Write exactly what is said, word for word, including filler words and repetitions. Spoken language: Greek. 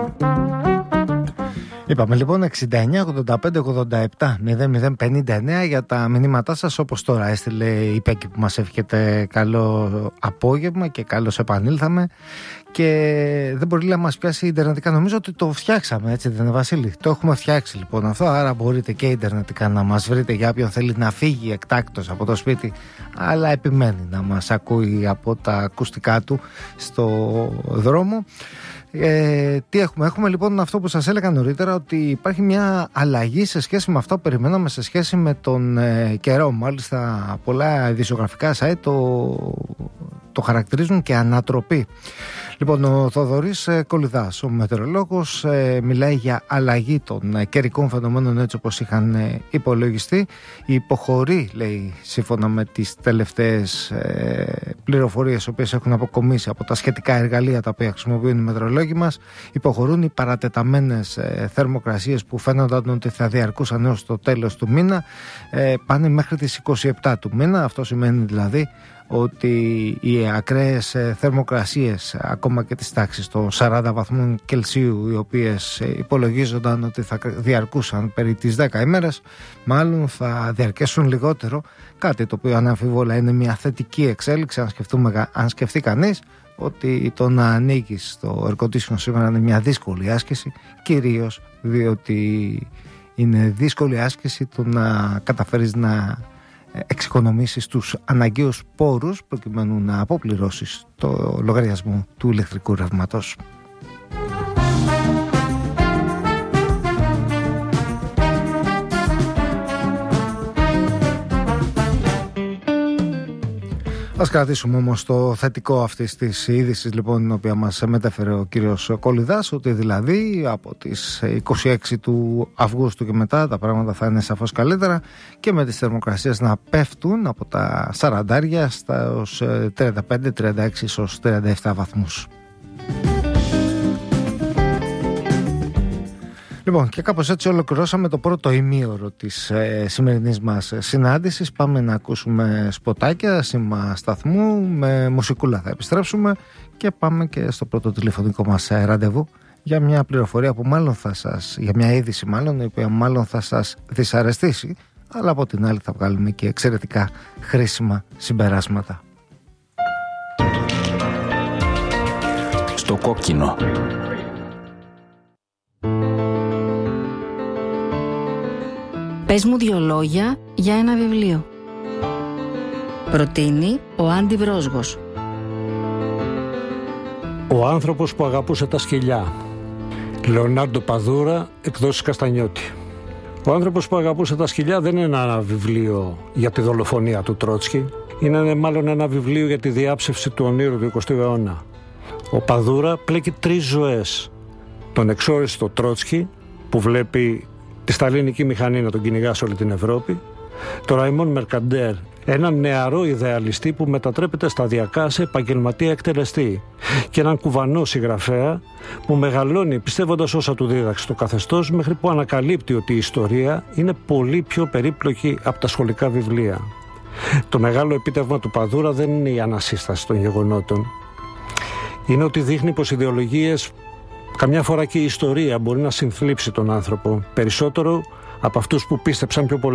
Είπαμε λοιπόν εξήντα εννιά ογδόντα πέντε ογδόντα επτά μηδέν μηδέν πενήντα εννέα για τα μηνύματά σας, όπως τώρα έστειλε η Πέκη που μας εύχεται καλό απόγευμα και καλώς επανήλθαμε και δεν μπορεί να μας πιάσει ιντερνετικά. Νομίζω ότι το φτιάξαμε, έτσι δεν είναι, Βασίλη? Το έχουμε φτιάξει λοιπόν αυτό, άρα μπορείτε και ιντερνετικά να μας βρείτε για όποιον θέλει να φύγει εκτάκτος από το σπίτι αλλά επιμένει να μας ακούει από τα ακουστικά του στο δρόμο. Ε, τι έχουμε, έχουμε λοιπόν αυτό που σας έλεγα νωρίτερα, ότι υπάρχει μια αλλαγή σε σχέση με αυτό που περιμέναμε σε σχέση με τον ε, καιρό. Μάλιστα πολλά ειδησιογραφικά site το, το χαρακτηρίζουν και ανατροπή. Λοιπόν, ο Θοδωρής ε, Κολυδάς, ο μετεωρολόγος, ε, μιλάει για αλλαγή των ε, καιρικών φαινομένων έτσι όπως είχαν ε, υπολογιστεί. Υποχωρεί, λέει, σύμφωνα με τις τελευταίες ε, πληροφορίες οι οποίες έχουν αποκομίσει από τα σχετικά εργαλεία τα οποία χρησιμοποιούν οι μετεωρολόγοι μας, υποχωρούν οι παρατεταμένες ε, θερμοκρασίες που φαίνονταν ότι θα διαρκούσαν έως το τέλος του μήνα, ε, πάνε μέχρι τις είκοσι επτά του μήνα. Αυτό σημαίνει δηλαδή ότι οι ακραίες θερμοκρασίες ακόμα και της τάξης των σαράντα βαθμών Κελσίου, οι οποίες υπολογίζονταν ότι θα διαρκούσαν περί τις δέκα ημέρες, μάλλον θα διαρκέσουν λιγότερο, κάτι το οποίο αναμφίβολα είναι μια θετική εξέλιξη αν, σκεφτούμε, αν σκεφτεί κανείς ότι το να ανοίγεις το air condition σήμερα είναι μια δύσκολη άσκηση, κυρίως διότι είναι δύσκολη άσκηση το να καταφέρεις να εξοικονομήσεις τους αναγκαίους πόρους προκειμένου να αποπληρώσεις το λογαριασμό του ηλεκτρικού ρεύματος. Ας κρατήσουμε όμως το θετικό αυτής της είδησης λοιπόν, την οποία μας μετέφερε ο κύριος Κολυδάς, ότι δηλαδή από τις είκοσι έξι του Αυγούστου και μετά τα πράγματα θα είναι σαφώς καλύτερα και με τις θερμοκρασίες να πέφτουν από τα σαραντάρια στα τριάντα πέντε τριάντα έξι έως τριάντα επτά βαθμούς. Λοιπόν, και κάπως έτσι ολοκληρώσαμε το πρώτο ημίωρο της ε, σημερινής μας συνάντησης. Πάμε να ακούσουμε σποτάκια, σήμα σταθμού, με μουσικούλα θα επιστρέψουμε και πάμε και στο πρώτο τηλεφωνικό μας ραντεβού για μια πληροφορία που μάλλον θα σας, για μια είδηση μάλλον, η οποία μάλλον θα σας δυσαρεστήσει, αλλά από την άλλη θα βγάλουμε και εξαιρετικά χρήσιμα συμπεράσματα. Στο κόκκινο. Πες μου δύο λόγια για ένα βιβλίο. Προτείνει ο Άντι Βρόσγος. Ο άνθρωπος που αγαπούσε τα σκυλιά. Λεωνάρντο Παδούρα, εκδόσεις Καστανιώτη. Ο άνθρωπος που αγαπούσε τα σκυλιά δεν είναι ένα βιβλίο για τη δολοφονία του Τρότσκι. Είναι μάλλον ένα βιβλίο για τη διάψευση του ονείρου του εικοστού αιώνα. Ο Παδούρα πλέκει τρεις ζωές. Τον εξόριστο Τρότσκι που βλέπει τη σταλίνικη μηχανή να τον κυνηγά σε όλη την Ευρώπη, τον Ραϊμόν Μερκαντέρ, έναν νεαρό ιδεαλιστή που μετατρέπεται σταδιακά σε επαγγελματία εκτελεστή, και έναν κουβανό συγγραφέα που μεγαλώνει πιστεύοντας όσα του δίδαξε το καθεστώς, μέχρι που ανακαλύπτει ότι η ιστορία είναι πολύ πιο περίπλοκη από τα σχολικά βιβλία. Το μεγάλο επίτευγμα του Παδούρα δεν είναι η ανασύσταση των γεγονότων. Είναι ότι δείχνει πως ιδεολογίες, καμιά φορά και η ιστορία, μπορεί να συνθλίψει τον άνθρωπο περισσότερο από αυτούς που πίστεψαν πιο πολύ